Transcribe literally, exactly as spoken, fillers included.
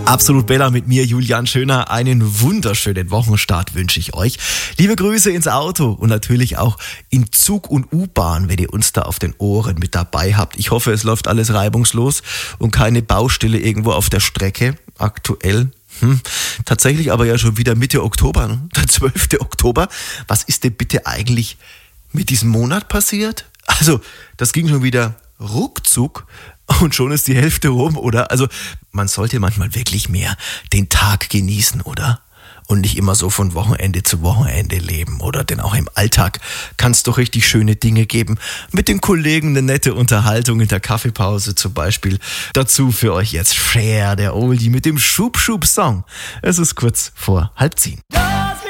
Absolut Bella mit mir, Julian Schöner. Einen wunderschönen Wochenstart wünsche ich euch. Liebe Grüße ins Auto und natürlich auch in Zug und U-Bahn, wenn ihr uns da auf den Ohren mit dabei habt. Ich hoffe, es läuft alles reibungslos und keine Baustelle irgendwo auf der Strecke aktuell. Hm. Tatsächlich aber ja schon wieder Mitte Oktober, ne? Der zwölfte Oktober. Was ist denn bitte eigentlich mit diesem Monat passiert? Also, das ging schon wieder ruckzuck und schon ist die Hälfte rum, oder? Also, man sollte manchmal wirklich mehr den Tag genießen, oder? Und nicht immer so von Wochenende zu Wochenende leben, oder? Denn auch im Alltag kann es doch richtig schöne Dinge geben. Mit den Kollegen eine nette Unterhaltung in der Kaffeepause zum Beispiel. Dazu für euch jetzt Cher, der Oldie mit dem Schub-Schub-Song. Es ist kurz vor halb zehn.